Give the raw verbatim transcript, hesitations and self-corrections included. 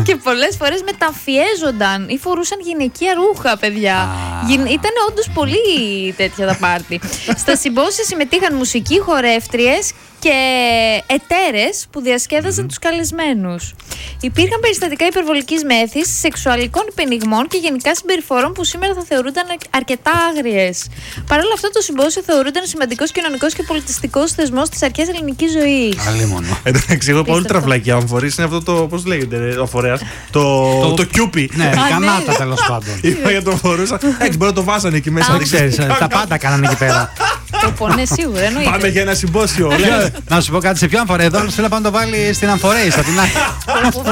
Και πολλές φορές μεταμφιέζονταν ή φορούσαν γυναικεία ρούχα, παιδιά. Ήταν όντως πολύ τέτοια τα πάρτι. Στα συμπόσια συμμετείχαν μουσικοί, χορεύτριες και εταίρες που διασκέδαζαν mm-hmm. τους καλεσμένους. Υπήρχαν περιστατικά υπερβολικής μέθης, σεξουαλικών υπενιγμών και γενικά συμπεριφορών που σήμερα θα θεωρούνταν αρκετά άγριες. Παρ' όλα αυτά, το συμπόσιο θεωρούνταν σημαντικός κοινωνικός και πολιτιστικός θεσμός στις αρχές ελληνικής ζωής. Αλλήμον. Εντάξει, εγώ πολύ τραυλάκι. Αν φορείς είναι αυτό το. Πώς λέγεται, ο φορέας. Το, το κιούπι. Ναι, κανάτα τέλος πάντων. Είπα για το φορούσα. Έτσι, μπορεί να το βάσανε εκεί μέσα. Δεν ξέρεις, τα πάντα κάνανε εκεί πέρα. Το πονέ σίγουρα, εννοείται. Πάμε για ένα συμπόσιο. Να σου πω κάτι, σε ποιο αμφορέ εδώ, θέλω να το βάλει στην αμφορέιστα την άκρη.